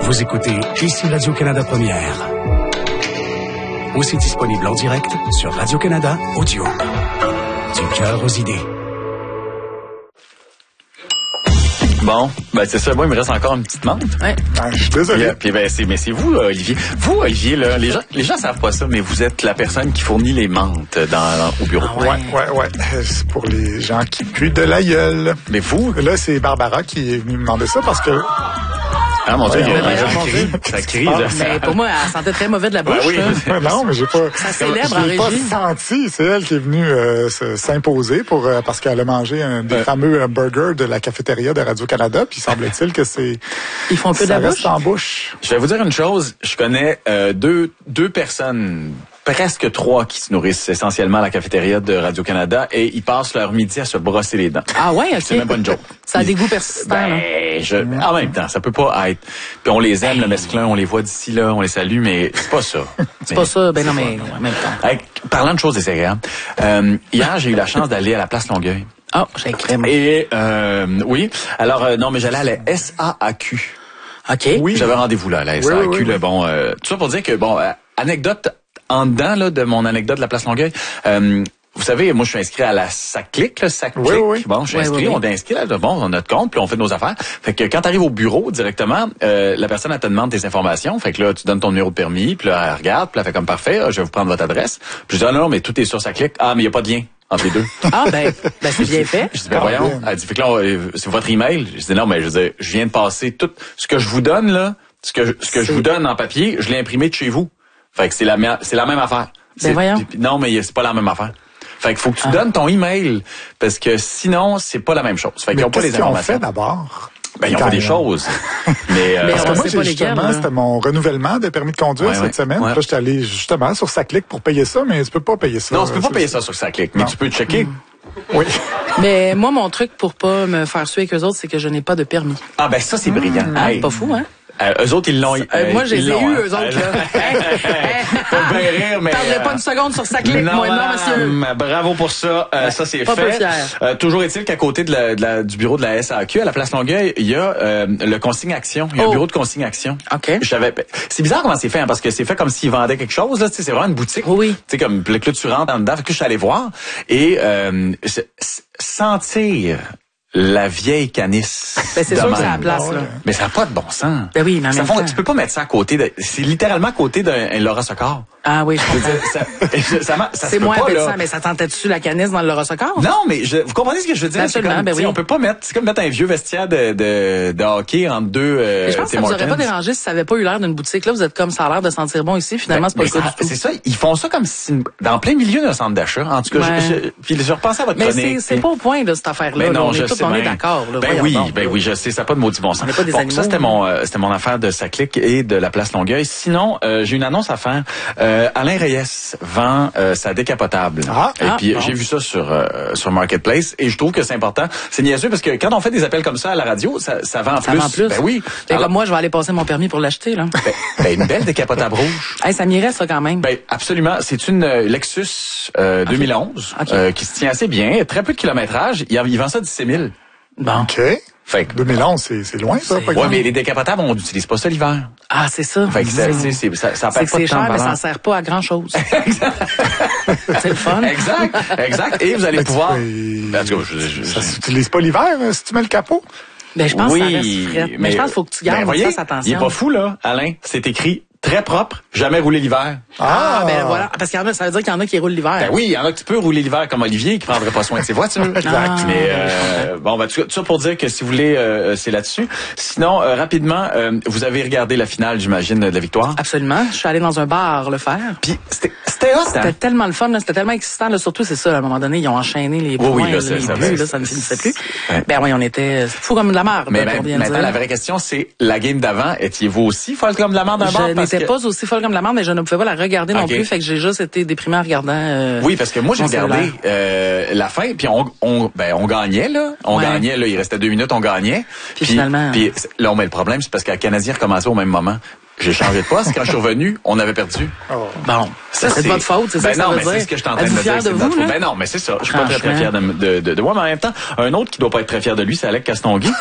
Vous écoutez ici Radio-Canada Première. Aussi disponible en direct sur Radio-Canada Audio. Du cœur aux idées. Bon, ben c'est ça. Moi, il me reste encore une petite menthe. Ouais. Ah, je suis désolé. Puis c'est vous, Olivier. Vous, Olivier, là, les gens savent pas ça, mais vous êtes la personne qui fournit les menthes au bureau. Ah ouais. Ouais. C'est pour les gens qui puent de la gueule. Mais vous... Là, c'est Barbara qui est venue me demander ça parce que... Ah mon Dieu, ça crie. Mais pour moi, elle sentait très mauvais de la bouche. Ben oui. Non, mais j'ai pas... Ça célèbre en je l'ai pas régie. senti. C'est elle qui est venue s'imposer parce qu'elle a mangé un des fameux burgers de la cafétéria de Radio-Canada. Puis semble-t-il que c'est... Ils font que de la ça bouche? reste en bouche. Je vais vous dire une chose. Je connais deux personnes, presque 3, qui se nourrissent essentiellement à la cafétéria de Radio-Canada et ils passent leur midi à se brosser les dents. Ah ouais, OK. C'est même pas une joke. Ça a des goûts persistants, là. En même temps, ça peut pas être. Puis on les aime, le mesclun, on les voit d'ici, là, on les salue, mais c'est pas ça. C'est pas ça, ben non, mais en même temps. Parlant de choses désagréables, hier, j'ai eu la chance d'aller à la place Longueuil. Ah, j'ai crème. Et, oui. Alors, non, mais j'allais à la SAAQ. OK. Oui. J'avais rendez-vous là, à la SAAQ. Oui. Là, bon, tout ça pour dire que, bon, anecdote en dedans, là, de mon anecdote de la place Longueuil, vous savez, moi, je suis inscrit à la SACLIC, là, SACLIC. Oui. Bon, je suis inscrit, Oui. on est inscrit, là, bon, on a notre compte, puis on fait nos affaires. Fait que quand t'arrives au bureau directement, la personne, elle te demande tes informations. Fait que là, tu donnes ton numéro de permis, puis là, elle regarde, puis elle fait comme parfait, je vais vous prendre votre adresse. Puis je dis, non, mais tout est sur SACLIC. Ah, mais il n'y a pas de lien entre les deux. Ah, ben c'est bien fait. Je dis, ben voyons. Elle dit, fait que là, c'est votre email. Je dis, non, mais je veux dire, je viens de passer tout ce que je vous donne, là, ce que je vous donne en papier, je l'ai imprimé de chez vous. Fait que c'est la même affaire. Ben voyons. Non, mais c'est pas la même affaire. Fait qu'il faut que tu donnes ton email, parce que sinon, c'est pas la même chose. Fait qu'ils ont pas les informations. Qu'est-ce qu'ils ont fait d'abord? Ben, ils ont fait des choses. Mais, Parce que on moi, sait pas lesquelles, là. c'était mon renouvellement de permis de conduire cette semaine. Ouais. Là, j'étais allé justement sur SACLIC pour payer ça, mais tu peux pas payer ça. non, tu peux pas payer ça sur SACLIC, mais Non. tu peux checker. Oui. Mais moi, mon truc pour pas me faire suer avec eux autres, c'est que je n'ai pas de permis. Ah, ben, ça, c'est brillant. Ah, Hey. pas fou, hein? Eux autres, ils l'ont. Moi, je les ai eus, eux autres, là. Faut bien rire, mais. Perdrai pas une seconde sur sa clique, moi, non, monsieur. Bravo pour ça. Ça, c'est Pas peu fait. fier. Toujours est-il qu'à côté du bureau de la SAQ, à la place Longueuil, il y a le consigne action. Il y a un bureau de consigne action. OK. C'est bizarre comment c'est fait, hein, parce que c'est fait comme s'ils vendaient quelque chose, là. Tu sais, c'est vraiment une boutique. Oui. Tu sais, comme, là, tu rentres en dedans. Fait que je suis allé voir. Et, sentir la vieille canisse. Ben, c'est de sûr que c'est même. à la place, là. Mais ça n'a pas de bon sens. Ben oui, mais en Ça même fond, temps. tu peux pas mettre ça à côté c'est littéralement à côté d'un Laura Socor. Ah oui, je Je veux comprends. dire, ça se C'est peut moins pas, là. appétissant, mais ça tentait-tu la canisse dans le Rosocor? Non, mais vous comprenez ce que je veux dire? Absolument, C'est comme, ben tu sais, oui. on peut pas mettre, c'est comme mettre un vieux vestiaire de hockey entre deux, Mais je pense que ça Tim vous aurait pas Hortons. dérangé si ça avait pas eu l'air d'une boutique. Là, vous êtes comme ça a l'air de sentir bon ici. Finalement, c'est pas le cas du tout. C'est ça, ils font ça comme si, dans plein milieu d'un centre d'achat. En tout cas, Ouais. puis je repensais à votre Mais chronique. c'est pas au point, là, cette affaire-là. Ben là. non, On je est tous, sais on est bien. d'accord, là. Ben Voyons oui, donc. ben oui, je sais, ça n'a pas de maudit bon sens. On n'est pas des animaux. Ça, c'était mon affaire de SACLIC et de la place Longueuil. Sinon, j'ai une annonce à faire. Alain Reyes vend sa décapotable. Et puis, bon. j'ai vu ça sur Marketplace et je trouve que c'est important. C'est niaiseux parce que quand on fait des appels comme ça à la radio, ça vend Ça plus. vend plus. Ben oui. Fait Alors, comme moi, je vais aller passer mon permis pour l'acheter, là. une belle décapotable rouge. Hey, ça m'irait, ça, quand même. Ben absolument, c'est une Lexus 2011 Ok. qui se tient assez bien, très peu de kilométrage. Il vend ça 17 000. Bon. OK. Fait que 2011, c'est loin, ça, par ouais, exemple. mais les décapotables, on n'utilise pas ça l'hiver. Ah, c'est ça. Fait que ça C'est perd que pas c'est de temps cher, de mais ça valeur. sert pas à grand-chose. C'est le fun. Exact. Et vous allez Mais tu pouvoir. peux- En tout cas, Ça s'utilise pas l'hiver, si tu mets le capot? Ben, je pense oui, que ça reste frais. Mais je pense qu'il faut que tu gardes voyez, ça, attention. il est pas fou, là, Alain. C'est écrit très propre, jamais roulé l'hiver. Ah, ben voilà. Parce qu'il y en a, ça veut dire qu'il y en a qui roulent l'hiver. Ben oui, il y en a que tu peux rouler l'hiver comme Olivier qui prendrait pas soin de ses voitures. Exact. Mais bon, ben, tout ça pour dire que si vous voulez, c'est là-dessus. Sinon, rapidement, vous avez regardé la finale, j'imagine, de la victoire. Absolument. Je suis allée dans un bar le faire. Puis c'était hot, hein? C'était tellement le fun, là, c'était tellement excitant. Là, surtout, c'est ça, à un moment donné, ils ont enchaîné les points, oui, là, les ça buts, là, ça ne finissait plus. Ouais. Ben oui, on était fou comme de la merde. Mais pour bien maintenant, dire. la vraie question, c'est la game d'avant. Étiez-vous aussi folle comme de la merde d'un bar? Je n'étais pas aussi folle comme la merde, mais je ne pouvais pas la regarder non Ok. plus. Fait que j'ai juste été déprimée en regardant. Oui, parce que moi, j'ai mon regardé la fin, puis on gagnait, là. On Ouais. gagnait, là. Il restait 2 minutes, on gagnait. Puis finalement... Puis là, mais le problème, c'est parce que le Canadien recommençait au même moment. J'ai changé de poste. Quand je suis revenu, on avait perdu. Bon, c'est de votre faute, c'est ça Ben que ça non, veut mais dire. c'est ce que je suis en train de Êtes-vous me dire. fier c'est de notre vous, faute. là? Ben non, mais c'est ça. Je suis pas très Franchement. fier de moi, mais en même temps, un autre qui doit pas être très fier de lui, c'est Alec Castonguay.